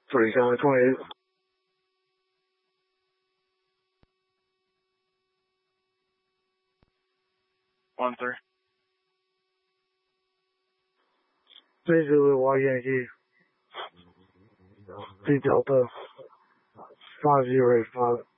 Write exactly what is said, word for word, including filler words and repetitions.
thirty-seven twenty-eight. One three. Three Zulu Y Yankee. D Delta five zero eight five.